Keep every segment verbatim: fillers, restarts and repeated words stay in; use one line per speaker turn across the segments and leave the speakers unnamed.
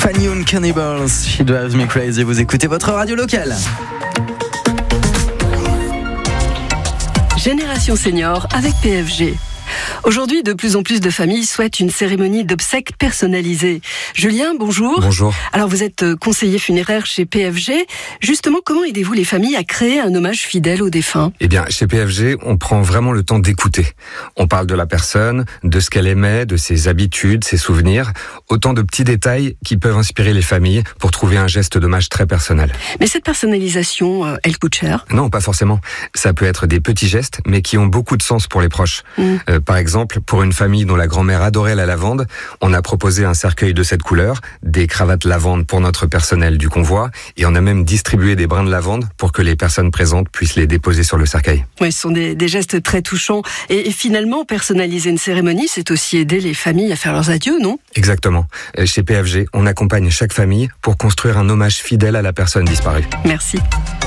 Fanny and Cannibals, She Drives Me Crazy. Vous écoutez votre radio locale.
Génération Senior avec P F G. Aujourd'hui, de plus en plus de familles souhaitent une cérémonie d'obsèques personnalisée. Julien, bonjour.
Bonjour.
Alors, vous êtes conseiller funéraire chez P F G. Justement, comment aidez-vous les familles à créer un hommage fidèle aux défunts ?
Eh bien, chez P F G, on prend vraiment le temps d'écouter. On parle de la personne, de ce qu'elle aimait, de ses habitudes, ses souvenirs. Autant de petits détails qui peuvent inspirer les familles pour trouver un geste d'hommage très personnel.
Mais cette personnalisation, elle coûte cher ?
Non, pas forcément. Ça peut être des petits gestes, mais qui ont beaucoup de sens pour les proches. Mmh. Euh, par exemple, pour une famille dont la grand-mère adorait la lavande, on a proposé un cercueil de cette couleur, des cravates lavande pour notre personnel du convoi, et on a même distribué des brins de lavande pour que les personnes présentes puissent les déposer sur le cercueil.
Oui, ce sont des, des gestes très touchants. Et, et finalement, personnaliser une cérémonie, c'est aussi aider les familles à faire leurs adieux, non ?
Exactement. Chez P F G, on accompagne chaque famille pour construire un hommage fidèle à la personne disparue.
Merci.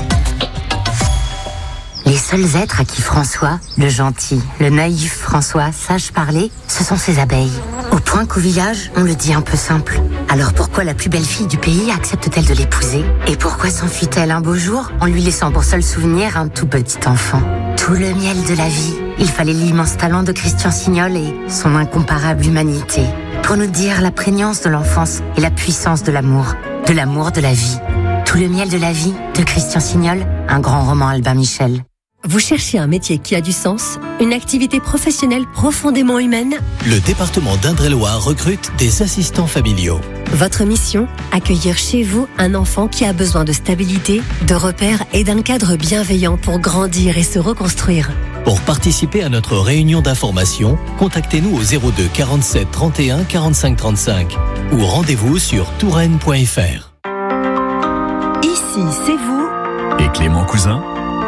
Les seuls êtres à qui François, le gentil, le naïf François, sache parler, ce sont ses abeilles. Au point qu'au village, on le dit un peu simple. Alors pourquoi la plus belle fille du pays accepte-t-elle de l'épouser ? Et pourquoi s'enfuit-elle un beau jour en lui laissant pour seul souvenir un tout petit enfant ? Tout le miel de la vie, il fallait l'immense talent de Christian Signol et son incomparable humanité pour nous dire la prégnance de l'enfance et la puissance de l'amour, de l'amour de la vie. Tout le miel de la vie de Christian Signol, un grand roman Albin Michel.
Vous cherchez un métier qui a du sens, une activité professionnelle profondément humaine ?
Le département d'Indre-et-Loire recrute des assistants familiaux.
Votre mission ? Accueillir chez vous un enfant qui a besoin de stabilité, de repères et d'un cadre bienveillant pour grandir et se reconstruire.
Pour participer à notre réunion d'information, contactez-nous au zéro deux quarante-sept trente et un quarante-cinq trente-cinq ou rendez-vous sur touraine point f r.
Ici, c'est vous.
Et Clément Cousin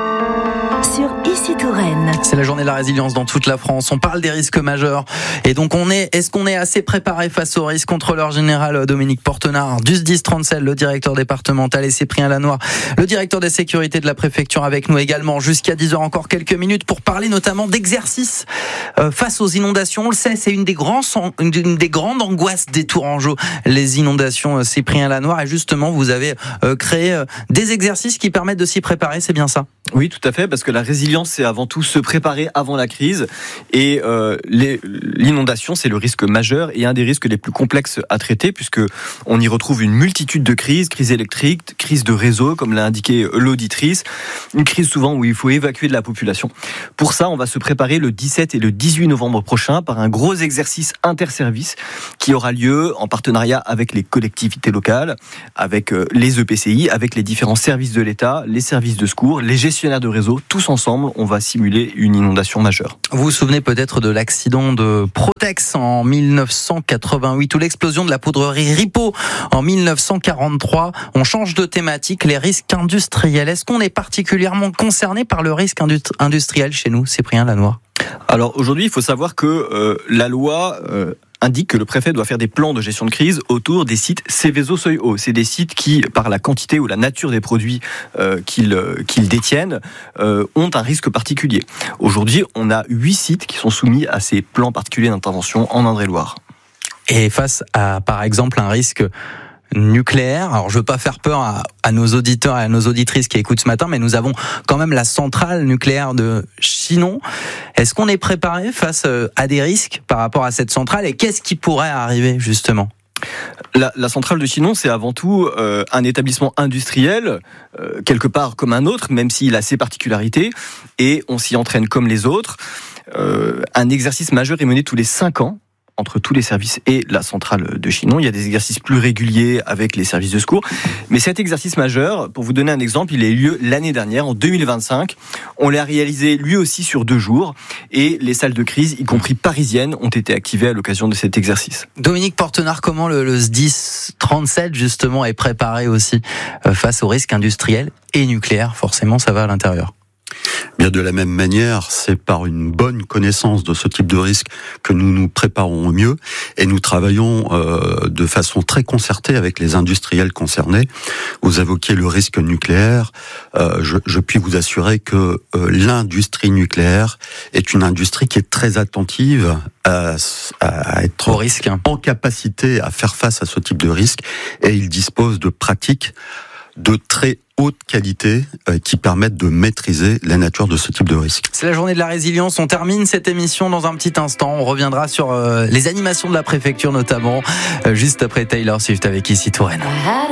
sur Ici Touraine.
C'est la journée de la résilience dans toute la France. On parle des risques majeurs. Et donc, on est, est-ce qu'on est assez préparé face aux risques ? Contrôleur général Dominique Portenard, du S D I S trente-sept, le directeur départemental, et Cyprien Lanoir, le directeur des sécurités de la préfecture, avec nous également jusqu'à dix heures, encore quelques minutes pour parler notamment d'exercices euh, face aux inondations. On le sait, c'est une des, grands, une des grandes angoisses des Tourangeaux, les inondations. euh, Cyprien Lanoir, et justement, vous avez euh, créé euh, des exercices qui permettent de s'y préparer, c'est bien ça ?
Oui, tout à fait, parce que la résilience, c'est avant tout se préparer avant la crise. Et euh, les, l'inondation, c'est le risque majeur et un des risques les plus complexes à traiter, puisque on y retrouve une multitude de crises, crise électrique, crise de réseau, comme l'a indiqué l'auditrice, une crise souvent où il faut évacuer de la population. Pour ça, on va se préparer le dix-sept et le dix-huit novembre prochain par un gros exercice interservice qui aura lieu en partenariat avec les collectivités locales, avec les E P C I, avec les différents services de l'État, les services de secours, les gestionnaires de réseau, tous ensemble, on va simuler une inondation majeure.
Vous vous souvenez peut-être de l'accident de Protex en mille neuf cent quatre-vingt-huit ou l'explosion de la poudrerie Ripoll en mille neuf cent quarante-trois. On change de thématique, les risques industriels. Est-ce qu'on est particulièrement concerné par le risque industriel chez nous, Cyprien Lanoir ?
Alors aujourd'hui, il faut savoir que euh, la loi... Euh, indique que le préfet doit faire des plans de gestion de crise autour des sites Seveso Seuil Haut. C'est des sites qui, par la quantité ou la nature des produits euh, qu'ils, qu'ils détiennent, euh, ont un risque particulier. Aujourd'hui, on a huit sites qui sont soumis à ces plans particuliers d'intervention en Indre-et-Loire.
Et face à, par exemple, un risque nucléaire. Alors, je veux pas faire peur à, à nos auditeurs et à nos auditrices qui écoutent ce matin, mais nous avons quand même la centrale nucléaire de Chinon. Est-ce qu'on est préparé face à des risques par rapport à cette centrale et qu'est-ce qui pourrait arriver, justement ?
La, la centrale de Chinon, c'est avant tout euh, un établissement industriel, euh, quelque part comme un autre, même s'il a ses particularités, et on s'y entraîne comme les autres. Euh, un exercice majeur est mené tous les cinq ans, entre tous les services et la centrale de Chinon. Il y a des exercices plus réguliers avec les services de secours. Mais cet exercice majeur, pour vous donner un exemple, il a eu lieu l'année dernière, en deux mille vingt-cinq. On l'a réalisé lui aussi sur deux jours. Et les salles de crise, y compris parisiennes, ont été activées à l'occasion de cet exercice.
Dominique Portenard, comment le, le S D I S trente-sept, justement, est préparé aussi euh, face aux risques industriels et nucléaires ? Forcément, ça va à l'intérieur.
Bien de la même manière, c'est par une bonne connaissance de ce type de risque que nous nous préparons au mieux et nous travaillons euh, de façon très concertée avec les industriels concernés. Vous évoquiez le risque nucléaire. Euh, je, je puis vous assurer que euh, l'industrie nucléaire est une industrie qui est très attentive à, à être
au risque,
en capacité à faire face à ce type de risque, et il dispose de pratiques de très haute qualité euh, qui permettent de maîtriser la nature de ce type de risque.
C'est la journée de la résilience. On termine cette émission dans un petit instant. On reviendra sur euh, les animations de la préfecture notamment, euh, juste après Taylor Swift avec Ici Touraine.